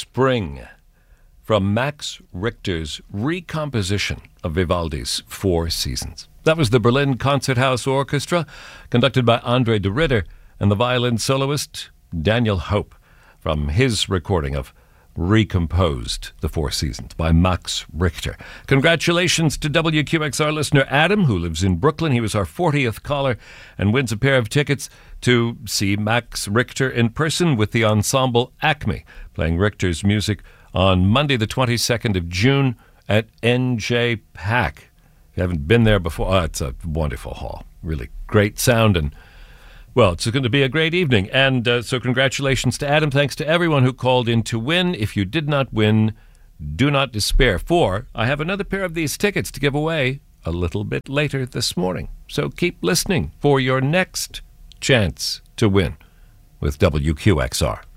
Spring from Max Richter's recomposition of Vivaldi's Four Seasons. That was the Berlin Concerthouse Orchestra, conducted by Andre de Ritter and the violin soloist Daniel Hope, from his recording of Recomposed the Four Seasons by Max Richter. Congratulations to WQXR listener Adam, who lives in Brooklyn. He was our 40th caller and wins a pair of tickets to see Max Richter in person with the ensemble Acme, playing Richter's music on Monday the 22nd of June at NJ Pack. If you haven't been there before, it's a wonderful hall. Really great sound, and well, it's going to be a great evening. And so congratulations to Adam. Thanks to everyone who called in to win. If you did not win, do not despair, for I have another pair of these tickets to give away a little bit later this morning. So keep listening for your next chance to win with WQXR.